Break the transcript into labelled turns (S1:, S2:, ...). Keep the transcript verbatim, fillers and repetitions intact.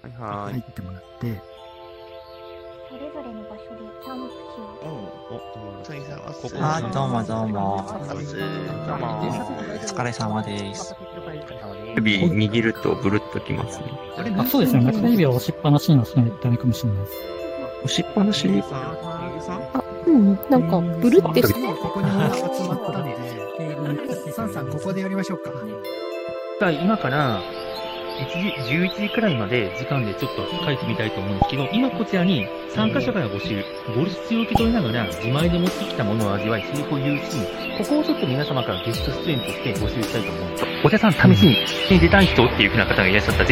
S1: はい
S2: 入ってもらって、
S3: それぞれの場所でキャンプ地を。
S4: お、ついさんはここ
S5: あ、どうもどうも。
S4: まず、
S1: どうも
S5: お疲れ様です。
S6: 指握るとブルッときますね。
S7: あ、そうですね。中指を押しっぱなしにはしないとダメかもしれないです。
S6: 押しっぱなしに
S8: あ、うん、なんか、ブルってして。
S2: ここに集まったんで、サンさんここでやりましょうか。
S9: じゃあ今からいちじ、じゅういちじくらいまで時間でちょっと書いてみたいと思うんですけど、今こちらに参加者から募集、ボルシチを受け取りながら自前で持ってきたものを味わい、成功有し、ここをちょっと皆様からゲスト出演として募集したいと思うんです。お茶さん試しに出たい人っていう風な方がいらっしゃったら、